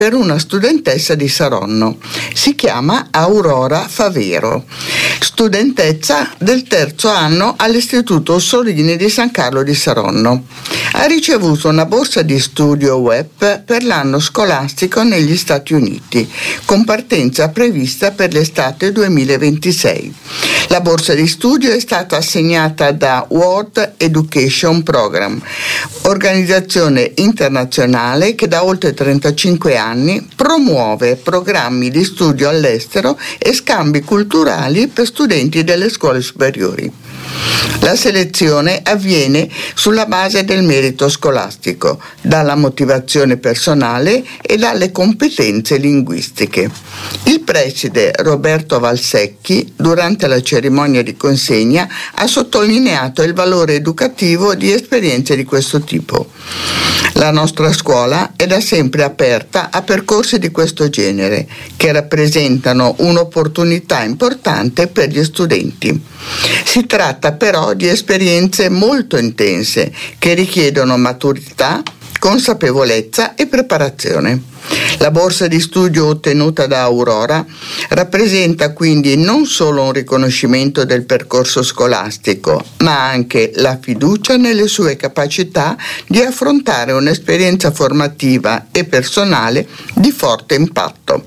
per una studentessa di Saronno. Si chiama Aurora Favero, studentessa del 3° anno all'Istituto Ossolini di San Carlo di Saronno. Ha ricevuto una borsa di studio web per l'anno scolastico negli Stati Uniti, con partenza prevista per l'estate 2026. La borsa di studio è stata assegnata da World Education Program, organizzazione internazionale che da oltre 35 anni promuove programmi di studio all'estero e scambi culturali per studenti delle scuole superiori. La selezione avviene sulla base del merito scolastico, dalla motivazione personale e dalle competenze linguistiche. Il preside Roberto Valsecchi, durante la cerimonia di consegna, ha sottolineato il valore educativo di esperienze di questo tipo. La nostra scuola è da sempre aperta a percorsi di questo genere, che rappresentano un'opportunità importante per gli studenti. Si tratta però di esperienze molto intense che richiedono maturità, consapevolezza e preparazione. La borsa di studio ottenuta da Aurora rappresenta quindi non solo un riconoscimento del percorso scolastico, ma anche la fiducia nelle sue capacità di affrontare un'esperienza formativa e personale di forte impatto.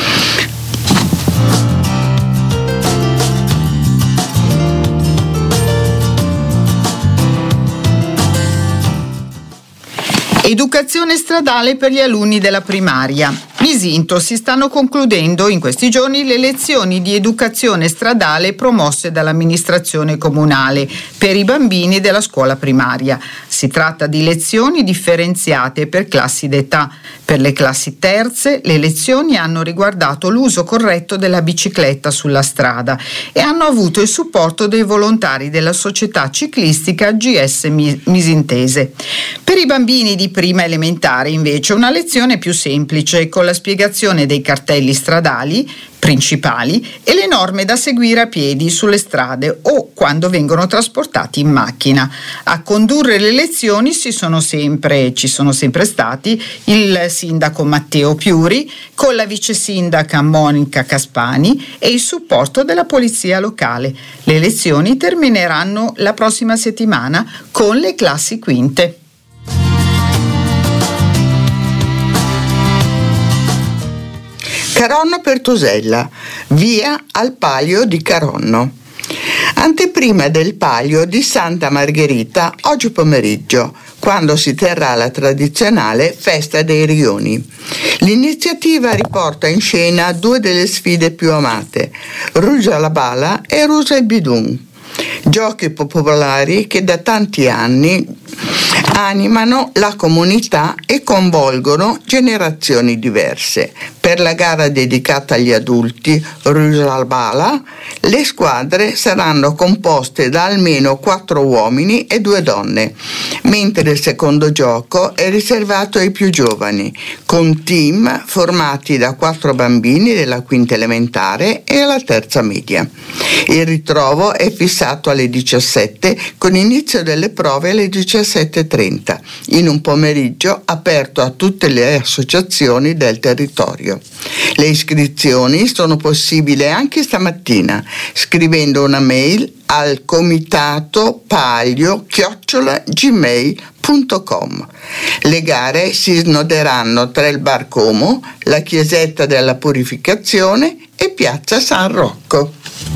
Educazione stradale per gli alunni della primaria. Isinto si stanno concludendo in questi giorni le lezioni di educazione stradale promosse dall'amministrazione comunale per i bambini della scuola primaria. Si tratta di lezioni differenziate per classi d'età. Per le classi terze le lezioni hanno riguardato l'uso corretto della bicicletta sulla strada e hanno avuto il supporto dei volontari della società ciclistica GS Misintese. Per i bambini di prima elementare invece una lezione più semplice con la spiegazione dei cartelli stradali principali e le norme da seguire a piedi sulle strade o quando vengono trasportati in macchina. A condurre le lezioni ci sono sempre stati il sindaco Matteo Piuri con la vice sindaca Monica Caspani e il supporto della polizia locale. Le lezioni termineranno la prossima settimana con le classi quinte. Caronno Pertusella, via al Palio di Caronno. Anteprima del Palio di Santa Margherita oggi pomeriggio, quando si terrà la tradizionale Festa dei Rioni. L'iniziativa riporta in scena due delle sfide più amate, Ruja la Bala e Ruja il Bidun, giochi popolari che da tanti anni animano la comunità e coinvolgono generazioni diverse. Per la gara dedicata agli adulti, Ruja la Bala, le squadre saranno composte da almeno 4 uomini e 2 donne, mentre il secondo gioco è riservato ai più giovani, con team formati da 4 bambini della quinta elementare e alla terza media. Il ritrovo è fissato alle 17 con inizio delle prove alle 17:30, in un pomeriggio aperto a tutte le associazioni del territorio. Le iscrizioni sono possibili anche stamattina, scrivendo una mail al comitatopaglio@gmail.com. Le gare si snoderanno tra il Bar Como, la Chiesetta della Purificazione e Piazza San Rocco.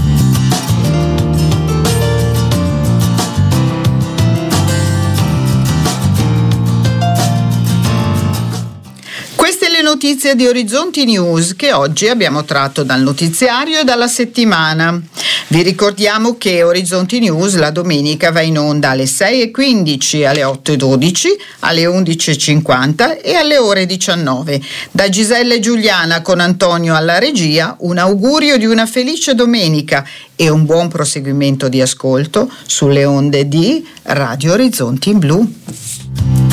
Notizie di Orizzonti News che oggi abbiamo tratto dal notiziario e dalla settimana. Vi ricordiamo che Orizzonti News la domenica va in onda alle 6:15, alle 8:12, alle 11:50 e alle ore 19. Da Gisella e Giuliana con Antonio alla regia, un augurio di una felice domenica e un buon proseguimento di ascolto sulle onde di Radio Orizzonti in Blu.